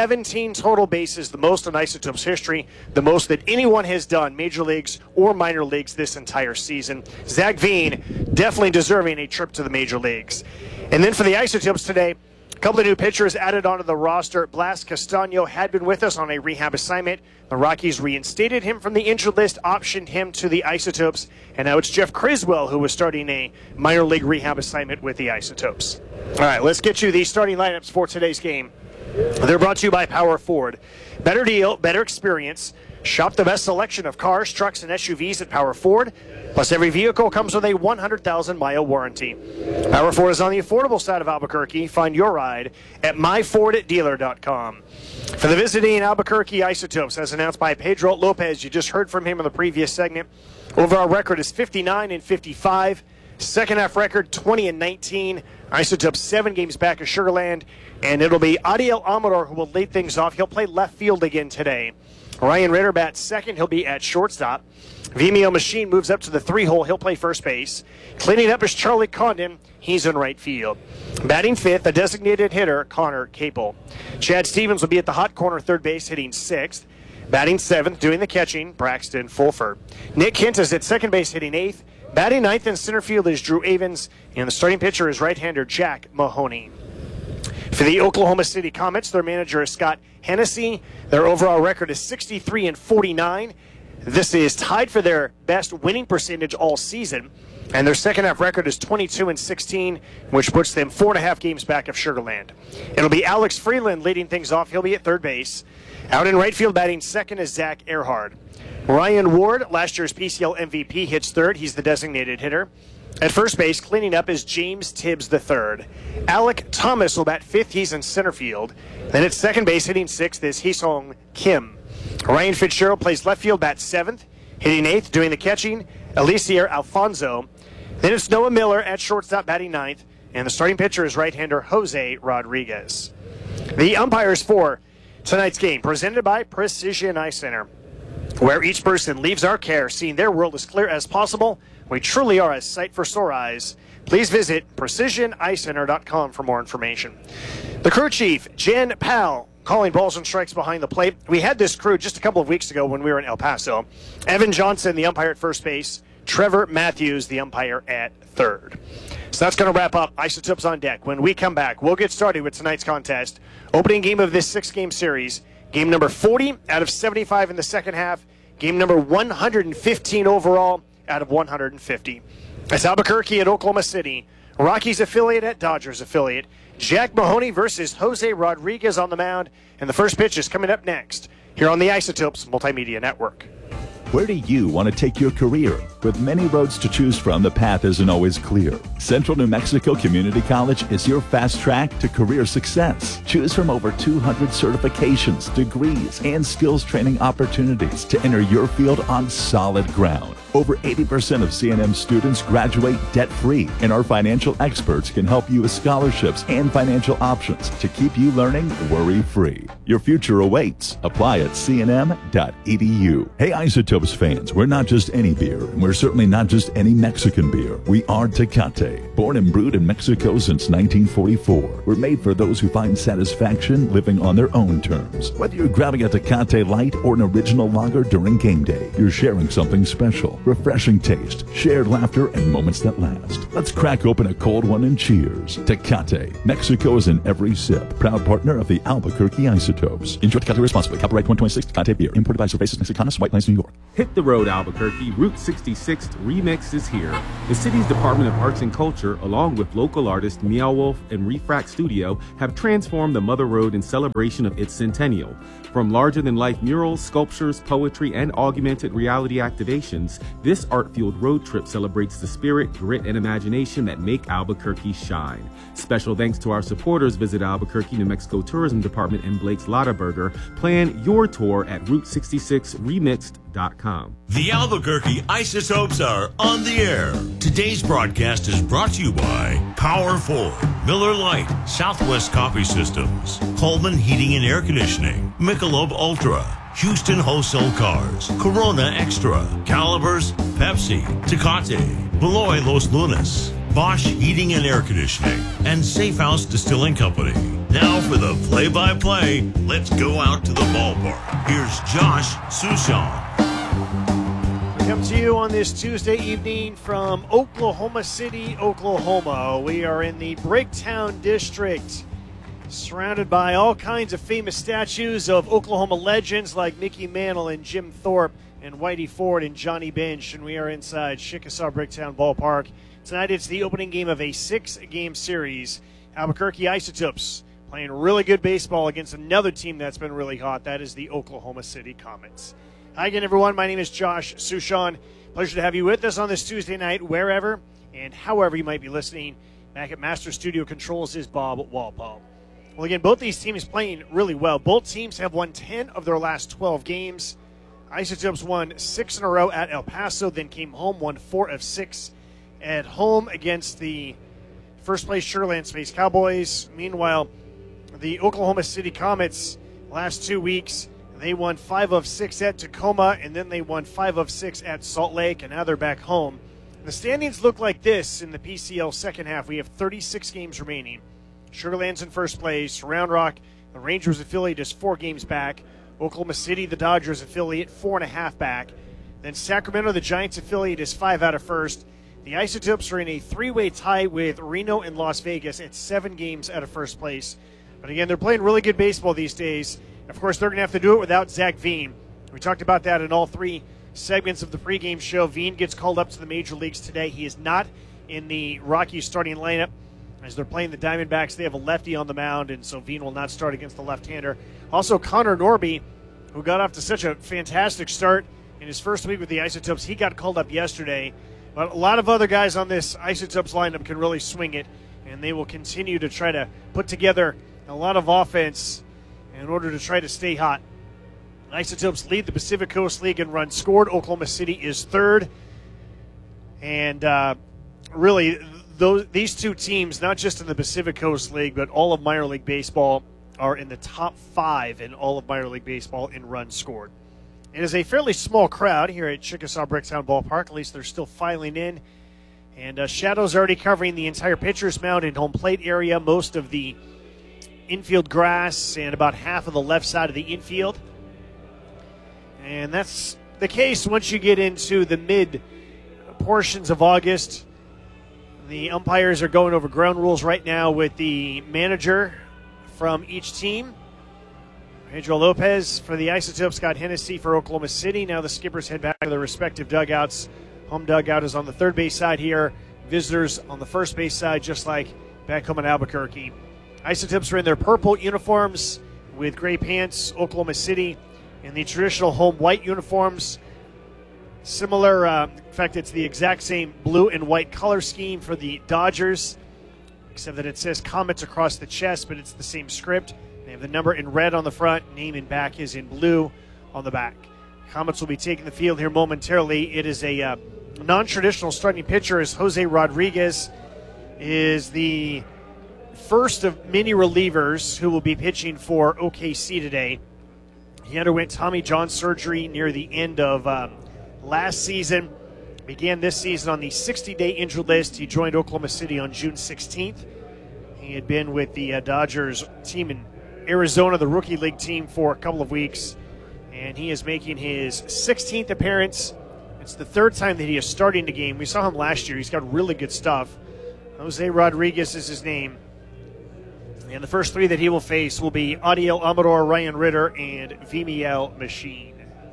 Speaker 5: 17 total bases, the most in Isotopes history, the most that anyone has done, major leagues or minor leagues, this entire season. Zach Veen definitely deserving a trip to the major leagues. And then for the Isotopes today, a couple of new pitchers added onto the roster. Blas Castaño had been with us on a rehab assignment. The Rockies reinstated him from the injured list, optioned him to the Isotopes, and now it's Jeff Criswell who was starting a minor league rehab assignment with the Isotopes. All right, let's get you the starting lineups for today's game. They're brought to you by Power Ford. Better deal, better experience. Shop the best selection of cars, trucks, and SUVs at Power Ford. Plus, every vehicle comes with a 100,000-mile warranty. Power Ford is on the affordable side of Albuquerque. Find your ride at myforddealer.com. For the visiting Albuquerque Isotopes, as announced by Pedro Lopez, you just heard from him in the previous segment. Overall record is 59-55. Second half record 20-19. Isotopes 7 games back of Sugar Land, and it'll be Adiel Amador who will lead things off. He'll play left field again today. Ryan Ritter bats second. He'll be at shortstop. Vimeo Machine moves up to the 3-hole. He'll play first base. Cleaning up is Charlie Condon. He's in right field. Batting fifth, a designated hitter, Connor Capel. Chad Stevens will be at the hot corner third base, hitting 6th. Batting 7th, doing the catching, Braxton Fulford. Nick Kent is at second base, hitting 8th. Batting 9th in center field is Drew Avens. And the starting pitcher is right-hander Jack Mahoney. For the Oklahoma City Comets, their manager is Scott Hennessy. Their overall record is 63-49. This is tied for their best winning percentage all season. And their second half record is 22-16, which puts them 4.5 games back of Sugar Land. It'll be Alex Freeland leading things off. He'll be at third base. Out in right field batting second is Zach Earhart. Ryan Ward, last year's PCL MVP, hits third. He's the designated hitter. At first base, cleaning up is James Tibbs III. Alec Thomas will bat fifth. He's in center field. Then at second base, hitting 6th, is Hee-Sung Kim. Ryan Fitzgerald plays left field, bats 7th. Hitting 8th, doing the catching, Elisier Alfonso. Then it's Noah Miller at shortstop, batting 9th. And the starting pitcher is right-hander Jose Rodriguez. The umpires for tonight's game, presented by Precision Eye Center, where each person leaves our care, seeing their world as clear as possible. We truly are a sight for sore eyes. Please visit PrecisionEyeCenter.com for more information. The crew chief, Jen Powell, calling balls and strikes behind the plate. We had this crew just a couple of weeks ago when we were in El Paso. Evan Johnson, the umpire at first base. Trevor Matthews, the umpire at third. So that's going to wrap up Isotopes on Deck. When we come back, we'll get started with tonight's contest. Opening game of this 6-game series. Game number 40 out of 75 in the second half. Game number 115 overall out of 150. It's Albuquerque at Oklahoma City. Rockies affiliate at Dodgers affiliate. Jack Mahoney versus Jose Rodriguez on the mound. And the first pitch is coming up next here on the Isotopes Multimedia Network.
Speaker 13: Where do you want to take your career? With many roads to choose from, the path isn't always clear. Central New Mexico Community College is your fast track to career success. Choose from over 200 certifications, degrees, and skills training opportunities to enter your field on solid ground. Over 80% of CNM students graduate debt-free, and our financial experts can help you with scholarships and financial options to keep you learning worry-free. Your future awaits. Apply at cnm.edu. Hey, Isotopes fans, we're not just any beer, and we're certainly not just any Mexican beer. We are Tecate. Born and brewed in Mexico since 1944, we're made for those who find satisfaction living on their own terms. Whether you're grabbing a Tecate Light or an original lager during game day, you're sharing something special. Refreshing taste, shared laughter, and moments that last. Let's crack open a cold one and cheers. Tecate. Mexico is in every sip. Proud partner of the Albuquerque Isotopes. Enjoy Tecate responsibly. Copyright 2026 Tecate Beer. Imported by Cervezas Mexicanas, White Plains, New York.
Speaker 14: Hit the road, Albuquerque. Route 66 Remix is here. The city's Department of Arts and Culture, along with local artist Meow Wolf and Refract Studio, have transformed the Mother Road in celebration of its centennial. From larger-than-life murals, sculptures, poetry, and augmented reality activations, this art-fueled road trip celebrates the spirit, grit, and imagination that make Albuquerque shine. Special thanks to our supporters. Visit Albuquerque, New Mexico Tourism Department and Blake's Lotta Burger. Plan your tour at Route66Remixed.com.
Speaker 3: The Albuquerque Isotopes are on the air. Today's broadcast is brought to you by Power Ford, Miller Lite, Southwest Coffee Systems, Coleman Heating and Air Conditioning, Michelob Ultra, Houston Wholesale Cars, Corona Extra, Calibers, Pepsi, Tecate, Beloy Los Lunas, Bosch Heating and Air Conditioning, and Safe House Distilling Company. Now for the play-by-play, let's go out to the ballpark. Here's Josh Sushon.
Speaker 5: We come to you on this Tuesday evening from Oklahoma City, Oklahoma. We are in the Bricktown District, surrounded by all kinds of famous statues of Oklahoma legends like Mickey Mantle and Jim Thorpe and Whitey Ford and Johnny Bench. And we are inside Chickasaw Bricktown Ballpark. Tonight it's the opening game of a 6-game series. Albuquerque Isotopes playing really good baseball against another team that's been really hot. That is the Oklahoma City Comets. Hi again, everyone. My name is Josh Sushon. Pleasure to have you with us on this Tuesday night, wherever and however you might be listening. Back at Master Studio Controls is Bob Walpole. Well, again, both these teams playing really well. Both teams have won 10 of their last 12 games. Isotopes won 6 in a row at El Paso, then came home, won 4 of 6 at home against the first-place Sugarland Space Cowboys. Meanwhile, the Oklahoma City Comets, last 2 weeks, they won 5 of 6 at Tacoma, and then they won 5 of 6 at Salt Lake, and now they're back home. The standings look like this in the PCL second half. We have 36 games remaining. Sugarland's in first place. Round Rock, the Rangers affiliate, is 4 games back. Oklahoma City, the Dodgers affiliate, 4.5 back. Then Sacramento, the Giants affiliate, is 5 out of first. The Isotopes are in a 3-way tie with Reno and Las Vegas at 7 games out of first place. But again, they're playing really good baseball these days. Of course, they're going to have to do it without Zach Veen. We talked about that in all 3 segments of the pregame show. Veen gets called up to the major leagues today. He is not in the Rockies starting lineup. As they're playing the Diamondbacks, they have a lefty on the mound, and so Veen will not start against the left-hander. Also, Connor Norby, who got off to such a fantastic start in his first week with the Isotopes, he got called up yesterday. But a lot of other guys on this Isotopes lineup can really swing it, and they will continue to try to put together a lot of offense in order to try to stay hot. Isotopes lead the Pacific Coast League in runs scored. Oklahoma City is third. And really, these two teams, not just in the Pacific Coast League, but all of minor league baseball, are in the top 5 in all of minor league baseball in runs scored. It is a fairly small crowd here at Chickasaw Bricktown Ballpark. At least they're still filing in. And shadows already covering the entire pitcher's mound and home plate area, most of the infield grass, and about half of the left side of the infield. And that's the case once you get into the mid portions of August. The umpires are going over ground rules right now with the manager from each team. Pedro Lopez for the Isotopes, Scott Hennessy for Oklahoma City. Now the skippers head back to their respective dugouts. Home dugout is on the third base side here. Visitors on the first base side, just like back home in Albuquerque. Isotopes are in their purple uniforms with gray pants. Oklahoma City in the traditional home white uniforms. Similar, in fact, it's the exact same blue and white color scheme for the Dodgers, except that it says Comets across the chest, but it's the same script. They have the number in red on the front, name in back is in blue on the back. Comets will be taking the field here momentarily. It is a non-traditional starting pitcher as Jose Rodriguez is the first of many relievers who will be pitching for OKC today. He underwent Tommy John surgery near the end of last season. Began this season on the 60-day injured list. He joined Oklahoma City on June 16th. He had been with the Dodgers team in Arizona, the rookie league team, for a couple of weeks. And he is making his 16th appearance. It's the third time that he is starting the game. We saw him last year. He's got really good stuff. Jose Rodriguez is his name. And the first three that he will face will be Adiel Amador, Ryan Ritter, and Vimiel Machine.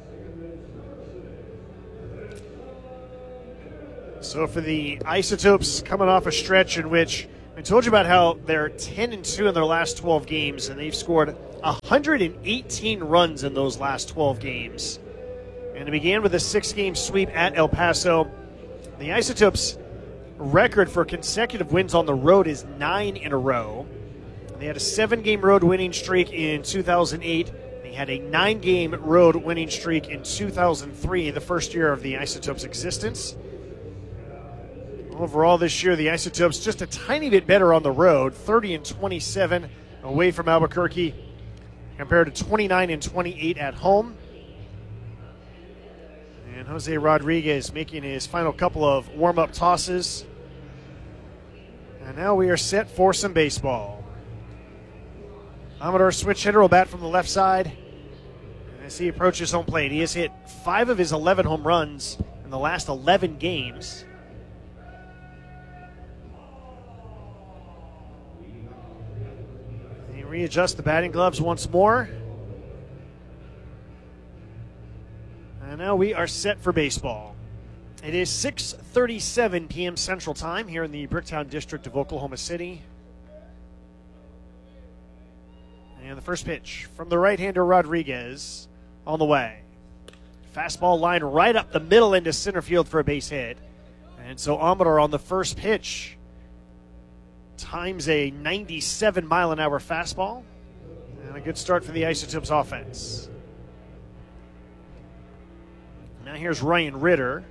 Speaker 5: So for the Isotopes, coming off a stretch in which I told you about how they're 10-2 in their last 12 games, and they've scored 118 runs in those last 12 games. And it began with a 6-game sweep at El Paso. The Isotopes' record for consecutive wins on the road is 9 in a row. They had a 7-game road winning streak in 2008. They had a 9-game road winning streak in 2003, the first year of the Isotopes' existence. Overall this year, the Isotopes just a tiny bit better on the road, 30-27 away from Albuquerque, compared to 29-28 at home. And Jose Rodriguez making his final couple of warm-up tosses. And now we are set for some baseball. Amador, switch hitter, will bat from the left side. And as he approaches home plate, he has hit 5 of his 11 home runs in the last 11 games. He readjusts the batting gloves once more. And now we are set for baseball. It is 6:37 p.m. Central Time here in the Bricktown district of Oklahoma City. And the first pitch from the right-hander Rodriguez on the way. Fastball line right up the middle into center field for a base hit. And so Amador on the first pitch times a 97-mile-an-hour fastball. And a good start for the Isotopes offense. Now here's Ryan Ritter.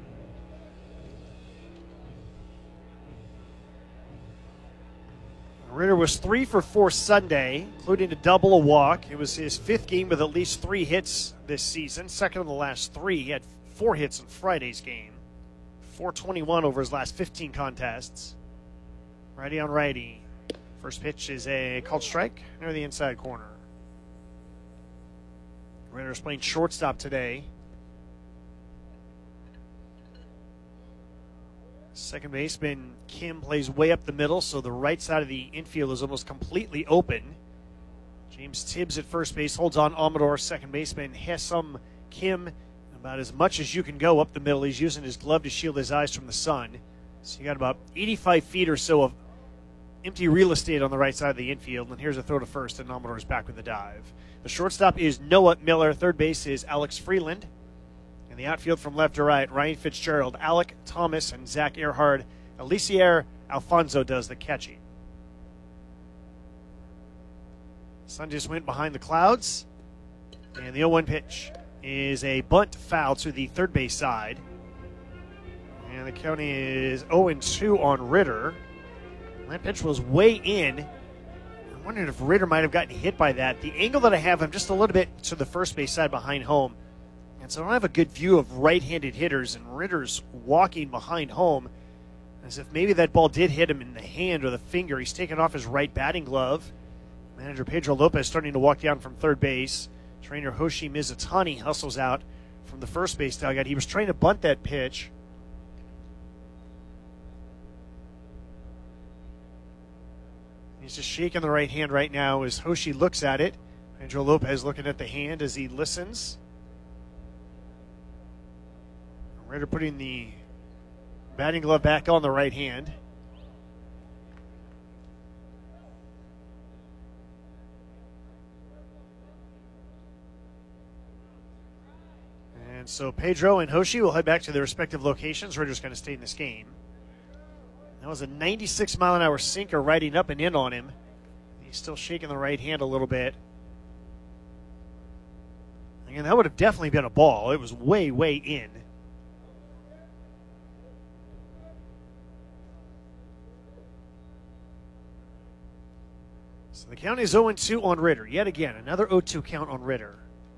Speaker 5: Ritter was 3 for 4 Sunday, including a double, a walk. It was his 5th game with at least 3 hits this season, second of the last 3. He had 4 hits in Friday's game, 421 over his last 15 contests. Righty on righty. First pitch is a called strike near the inside corner. Ritter's playing shortstop today. Second baseman Kim plays way up the middle, so the right side of the infield is almost completely open. James Tibbs at first base holds on Amador. Second baseman Hesam Kim about as much as you can go up the middle. He's using his glove to shield his eyes from the sun. So you got about 85 feet or so of empty real estate on the right side of the infield. And here's a throw to first, and Amador's back with the dive. The shortstop is Noah Miller. Third base is Alex Freeland. In the outfield from left to right, Ryan Fitzgerald, Alec Thomas, and Zach Earhart. Alicier Alfonso does the catching. Sun just went behind the clouds. And the 0-1 pitch is a bunt foul to the third base side. And the count is 0-2 on Ritter. That pitch was way in. I wondered if Ritter might have gotten hit by that. The angle that I have, I'm just a little bit to the first base side behind home. And so I don't have a good view of right-handed hitters, and Ritter's walking behind home as if maybe that ball did hit him in the hand or the finger. He's taken off his right batting glove. Manager Pedro Lopez starting to walk down from third base. Trainer Hoshi Mizutani hustles out from the first base dugout. He was trying to bunt that pitch. He's just shaking the right hand right now as Hoshi looks at it. Pedro Lopez looking at the hand as he listens. Ritter putting the batting glove back on the right hand. And so Pedro and Hoshi will head back to their respective locations. Ritter's going to stay in this game. That was a 96-mile-an-hour sinker riding up and in on him. He's still shaking the right hand a little bit. And that would have definitely been a ball. It was way, way in. So the count is 0-2 on Ritter. Yet again, another 0-2 count on Ritter.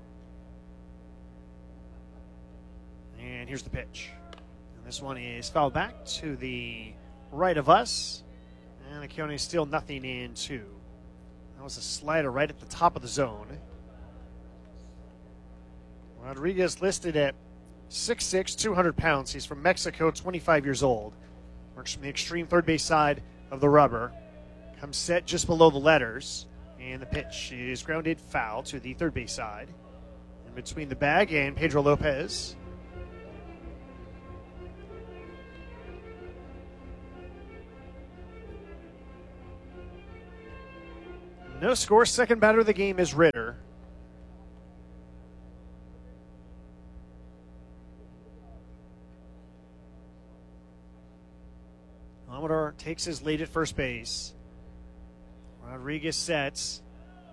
Speaker 5: And here's the pitch. And this one is fouled back to the right of us. And the count is still 0-2. That was a slider right at the top of the zone. Rodriguez listed at 6'6", 200 pounds. He's from Mexico, 25 years old. Works from the extreme third base side of the rubber. Comes set just below the letters. And the pitch is grounded foul to the third base side. In between the bag and Pedro Lopez. No score. Second batter of the game is Ritter. Amador takes his lead at first base. Rodriguez sets.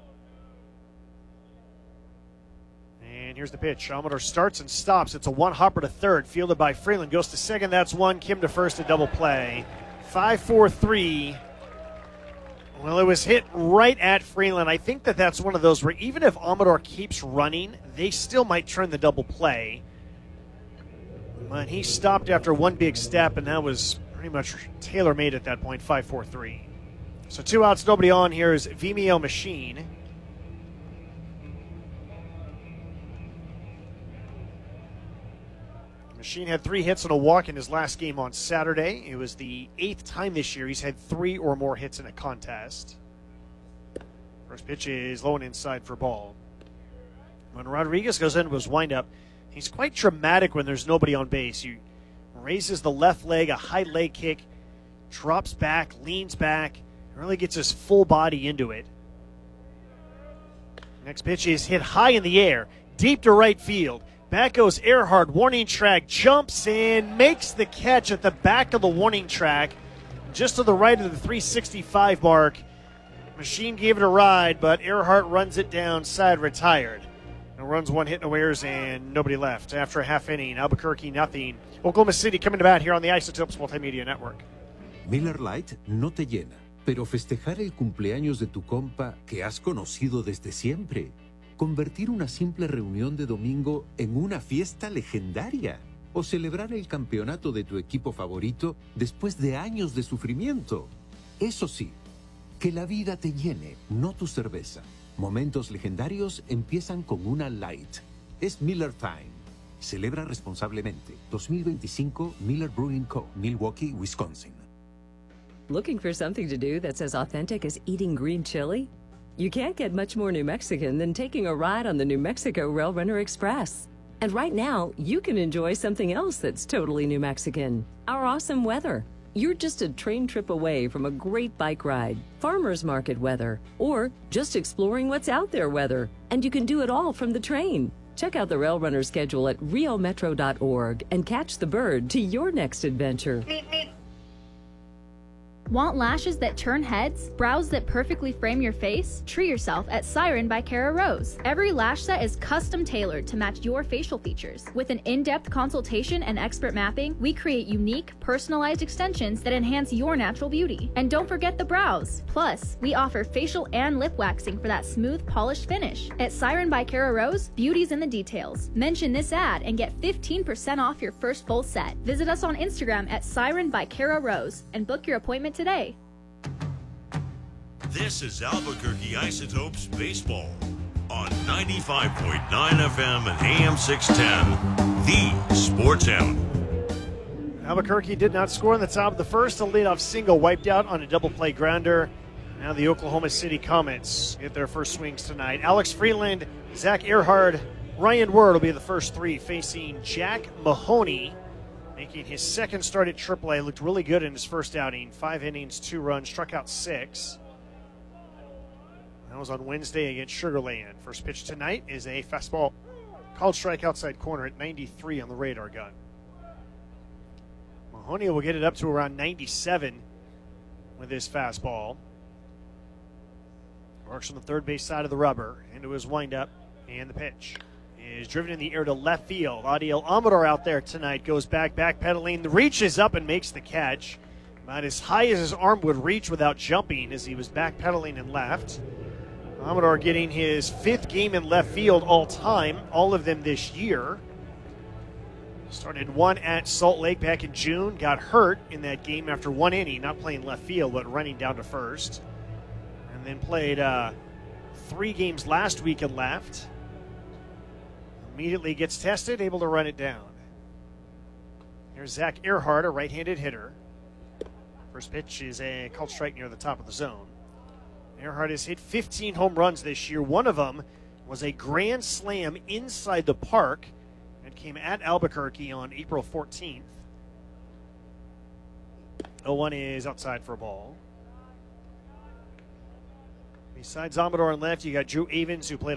Speaker 5: And here's the pitch. Amador starts and stops. It's a one-hopper to third. Fielded by Freeland. Goes to second. That's one. Kim to first. A double play. 5-4-3. Well, it was hit right at Freeland. I think that's one of those where even if Amador keeps running, they still might turn the double play. But he stopped after one big step, and that was pretty much tailor-made at that point, 5-4-3. So 2 outs, nobody on. Here is Vimeo Machine. Machine had 3 hits and a walk in his last game on Saturday. It was the 8th time this year he's had 3 or more hits in a contest. First pitch is low and inside for ball. When Rodriguez goes into his windup, he's quite dramatic when there's nobody on base. He raises the left leg, a high leg kick, drops back, leans back, really gets his full body into it. Next pitch is hit high in the air, deep to right field. Back goes Earhart, warning track, jumps and makes the catch at the back of the warning track, just to the right of the 365 mark. Machine gave it a ride, but Earhart runs it down, side retired. And runs 1 hit, no errors, and nobody left. After a half inning, Albuquerque nothing. Oklahoma City coming to bat here on the Isotopes Multimedia Network.
Speaker 15: Miller Lite no te llena, pero festejar el cumpleaños de tu compa que has conocido desde siempre. Convertir una simple reunión de domingo en una fiesta legendaria. O celebrar el campeonato de tu equipo favorito después de años de sufrimiento. Eso sí, que la vida te llene, no tu cerveza. Momentos legendarios empiezan con una Light. Es Miller Time. Celebra responsablemente. 2025 Miller Brewing Co., Milwaukee, Wisconsin.
Speaker 16: Looking for something to do that's as authentic as eating green chili? You can't get much more New Mexican than taking a ride on the New Mexico Rail Runner Express. And right now, you can enjoy something else that's totally New Mexican. Our awesome weather. You're just a train trip away from a great bike ride, farmer's market weather, or just exploring what's out there weather. And you can do it all from the train. Check out the Rail Runner schedule at riometro.org and catch the bird to your next adventure.
Speaker 17: Want lashes that turn heads? Brows that perfectly frame your face? Treat yourself at Siren by Cara Rose. Every lash set is custom tailored to match your facial features. With an in-depth consultation and expert mapping, we create unique, personalized extensions that enhance your natural beauty. And don't forget the brows. Plus, we offer facial and lip waxing for that smooth, polished finish. At Siren by Cara Rose, beauty's in the details. Mention this ad and get 15% off your first full set. Visit us on Instagram at Siren by Cara Rose and book your appointment today.
Speaker 3: This is Albuquerque Isotopes Baseball on 95.9 FM and AM 610, the Sports Animal.
Speaker 5: Albuquerque did not score in the top of the first. A leadoff single wiped out on a double play grounder. Now the Oklahoma City Comets get their first swings tonight. Alex Freeland, Zach Earhart, Ryan Word will be the first 3 facing Jack Mahoney. Making his second start at AAA, looked really good in his first outing. 5 innings, 2 runs, struck out 6. That was on Wednesday against Sugar Land. First pitch tonight is a fastball called strike outside corner at 93 on the radar gun. Mahoney will get it up to around 97 with his fastball. Works on the third base side of the rubber into his windup and the pitch. is driven in the air to left field. Adiel Amador out there tonight goes backpedaling. The reach is up and makes the catch. About as high as his arm would reach without jumping as he was backpedaling and left. Amador getting his 5th game in left field all time, all of them this year. Started one at Salt Lake back in June, got hurt in that game after 1 inning, not playing left field, but running down to first. And then played 3 games last week in left. Immediately gets tested, able to run it down. Here's Zach Earhart, a right-handed hitter. First pitch is a called strike near the top of the zone. Earhart has hit 15 home runs this year. One of them was a grand slam inside the park. It came at Albuquerque on April 14th. 0-1 is outside for a ball. Besides Amador on left, you got Drew Avens, who played